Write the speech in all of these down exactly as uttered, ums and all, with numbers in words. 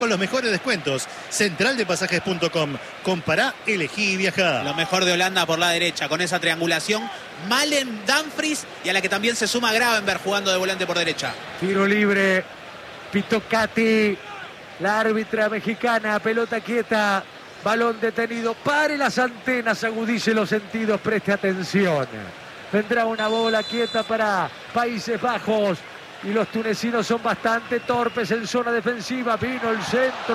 Con los mejores descuentos. central de pasajes punto com. Compará, elegí y viajá. Lo mejor de Holanda por la derecha, con esa triangulación. Malen, Dumfries y a la que también se suma Gravenberch jugando de volante por derecha. Tiro libre. Pitocati. La árbitra mexicana. Pelota quieta. Balón detenido. Pare las antenas. Agudice los sentidos. Preste atención. Vendrá una bola quieta para Países Bajos. Y los tunecinos son bastante torpes en zona defensiva. Vino el centro.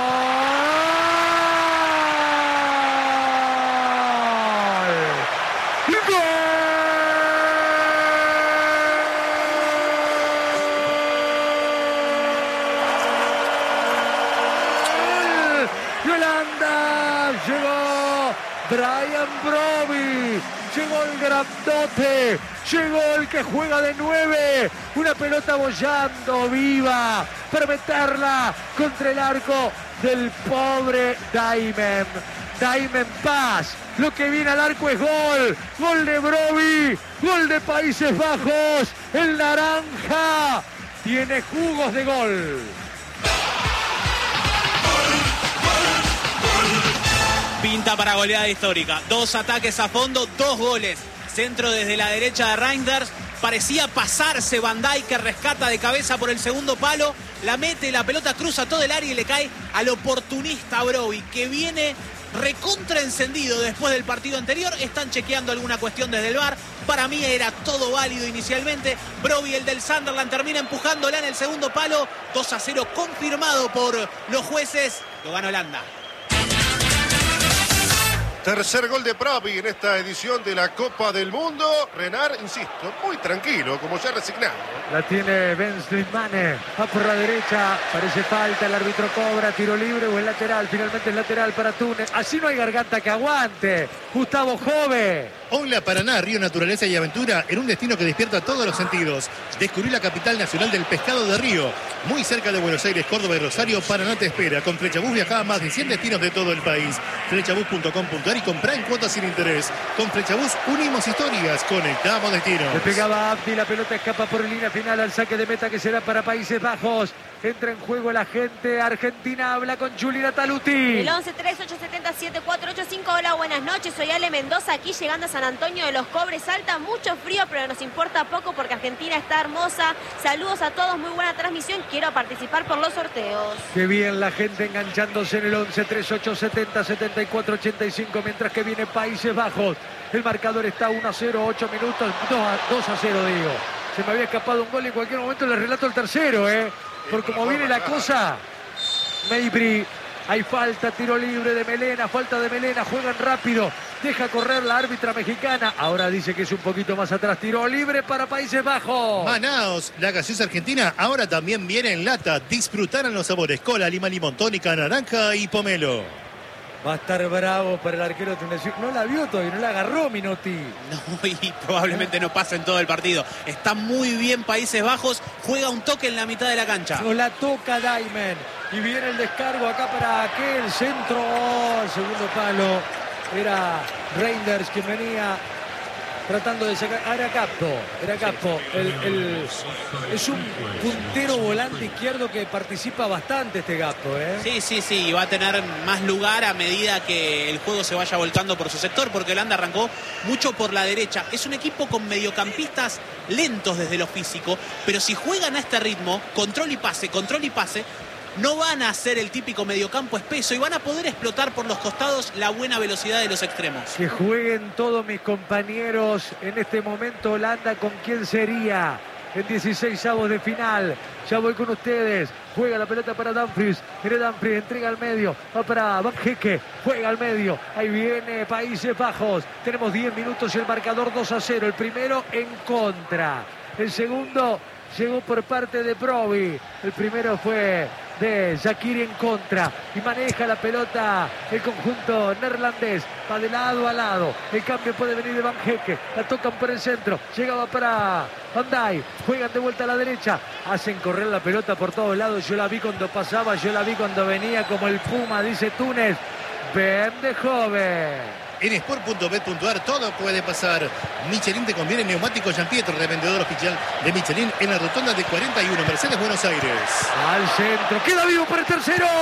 ¡Gol! ¡Yolanda! Llegó Brian Brobbey. Llegó el grandote, llegó el que juega de nueve, una pelota bollando viva para meterla contra el arco del pobre Diamond. Diamond Paz, lo que viene al arco es gol, gol de Brobbey, gol de Países Bajos, el naranja tiene jugos de gol. Pinta para goleada histórica. Dos ataques a fondo, dos goles. Centro desde la derecha de Reinders. Parecía pasarse Van Dijk, que rescata de cabeza por el segundo palo. La mete, la pelota cruza todo el área y le cae al oportunista Brobbey, que viene recontraencendido después del partido anterior. Están chequeando alguna cuestión desde el V A R. Para mí era todo válido inicialmente. Brobbey, el del Sunderland, termina empujándola en el segundo palo. dos a cero confirmado por los jueces. Lo gana Holanda. Tercer gol de Brobbey en esta edición de la Copa del Mundo. Renard, insisto, muy tranquilo, como ya resignado. La tiene Ben Slimane. Va por la derecha. Parece falta. El árbitro cobra. Tiro libre o el lateral. Finalmente es lateral para Túnez. Así no hay garganta que aguante. Gustavo Jove. Hola Paraná, Río Naturaleza y Aventura, en un destino que despierta todos los sentidos. Descubrí la capital nacional del pescado de Río. Muy cerca de Buenos Aires, Córdoba y Rosario, Paraná te espera. Con Flechabús viajá a más de cien destinos de todo el país. Flechabús punto com punto ar y comprá en cuotas sin interés. Con Flechabús unimos historias, conectamos destinos. Le pegaba Abdi, la pelota escapa por línea final al saque de meta que será para Países Bajos. Entra en juego la gente argentina, habla con Juliana Taluti. El once tres ocho siete siete cuatro ocho cinco. Hola, buenas noches. Soy Ale Mendoza, aquí llegando a San Antonio de los Cobres. Alta, mucho frío, pero nos importa poco porque Argentina está hermosa. Saludos a todos, muy buena transmisión. Quiero participar por los sorteos. Qué bien la gente enganchándose en el once tres ocho siete cero siete cuatro ocho cinco, mientras que viene Países Bajos. El marcador está uno a cero, ocho minutos, dos a cero digo. Se me había escapado un gol y en cualquier momento le relato el tercero, ¿eh? Por como viene la cosa, Mejbri, hay falta, tiro libre de Melena, falta de Melena, juegan rápido, deja correr la árbitra mexicana, ahora dice que es un poquito más atrás, tiro libre para Países Bajos. Manaos, la gaseosa argentina ahora también viene en lata, disfrutarán los sabores, cola, lima, limón, tónica, naranja y pomelo. Va a estar bravo para el arquero tunecino. No la vio todavía, no la agarró Minotti. No, y probablemente no pase en todo el partido. Está muy bien Países Bajos. Juega un toque en la mitad de la cancha. No la toca Diamond. Y viene el descargo acá para aquel centro. Oh, el segundo palo. Era Reinders quien venía tratando de sacar. Ah, era Cappo. Era Cappo. El, el, es un puntero volante izquierdo que participa bastante este Cappo, ¿eh? Sí, sí, sí. Y va a tener más lugar a medida que el juego se vaya volcando por su sector, porque Holanda arrancó mucho por la derecha. Es un equipo con mediocampistas lentos desde lo físico, pero si juegan a este ritmo, control y pase, control y pase, no van a hacer el típico mediocampo espeso y van a poder explotar por los costados la buena velocidad de los extremos. Que jueguen todos mis compañeros en este momento. Holanda, ¿con quién sería? En dieciséis avos de final. Ya voy con ustedes. Juega la pelota para Dumfries. Mire Dumfries, entrega al medio. Va para Van Hecke. Juega al medio. Ahí viene Países Bajos. Tenemos diez minutos y el marcador dos a cero. El primero en contra. El segundo llegó por parte de Brobbey. El primero fue de Shaqiri en contra. Y maneja la pelota el conjunto neerlandés. Va de lado a lado. El cambio puede venir de Van Hecke. La tocan por el centro. Llegaba para Van Dijk. Juegan de vuelta a la derecha. Hacen correr la pelota por todos lados. Yo la vi cuando pasaba. Yo la vi cuando venía como el Puma, dice Túnez. Ben de joven. en sport punto bet punto ar. Todo puede pasar. Michelin te conviene. Neumáticos Giampietro, revendedor oficial de Michelin en la rotonda de cuarenta y uno, Mercedes, Buenos Aires. Al centro. Queda vivo para el tercero.